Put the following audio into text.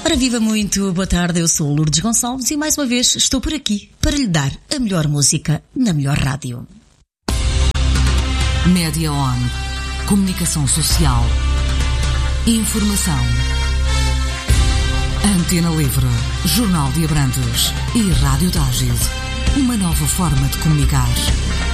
Ora, viva muito, boa tarde, eu sou Lourdes Gonçalves e mais uma vez estou por aqui para lhe dar a melhor música na melhor rádio. Média On, comunicação social, informação, Antena Livre, Jornal de Abrantes e Rádio Tágil, uma nova forma de comunicar.